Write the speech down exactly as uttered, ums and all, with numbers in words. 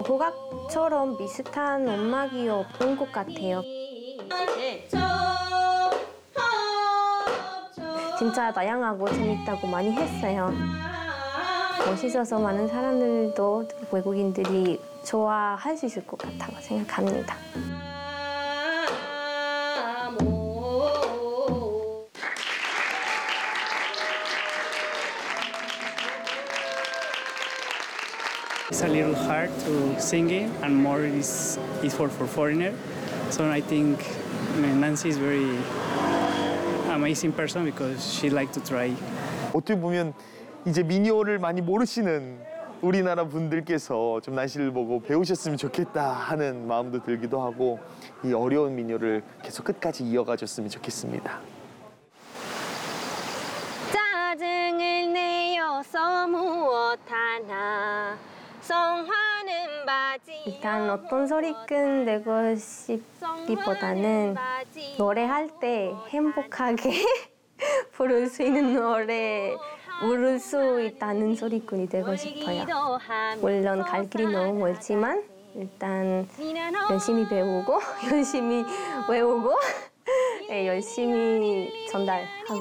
국악처럼 비슷한 음악이 없는 것 같아요. 진짜 다양하고 재밌다고 많이 했어요. 멋있어서 많은 사람들도 외국인들이 좋아할 수 있을 것 같다고 생각합니다. It's a little hard to sing it, and more is, is for, for foreigner. So I think Nancy is very amazing person because she like to try. 어떻게 보면 이제 민요를 많이 모르시는 우리나라 분들께서 좀 난시를 보고 배우셨으면 좋겠다 하는 마음도 들기도 하고 이 어려운 민요를 계속 끝까지 이어가줬으면 좋겠습니다. 짜증을 내어서 무엇 하나 성화는 바지. 일단 어떤 소리꾼 되고 싶기보다는 노래할 때 행복하게 부를 수 있는 노래 부를 수 있다는 소리꾼이 되고 싶어요. 물론 갈 길이 너무 멀지만 일단 열심히 배우고 열심히 외우고 열심히 전달하고